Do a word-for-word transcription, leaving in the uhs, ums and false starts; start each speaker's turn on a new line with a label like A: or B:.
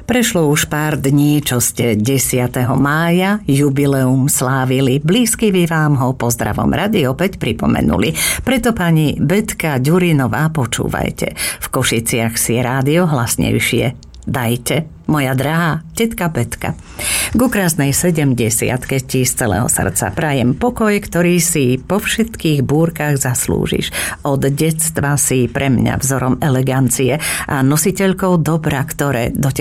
A: Prešlo už pár dní, čo ste desiateho mája jubileum slávili. Blízky vy vám ho po Zdravom radi opäť pripomenuli. Preto pani Betka Ďurinová, počúvajte. V Košiciach si rádio hlasnejšie dajte, moja drahá tetka Betka. Ku krásnej sedemdesiatke ti z celého srdca prajem pokoj, ktorý si po všetkých búrkach zaslúžiš. Od detstva si pre mňa vzorom elegancie a nositeľkou dobra, ktoré do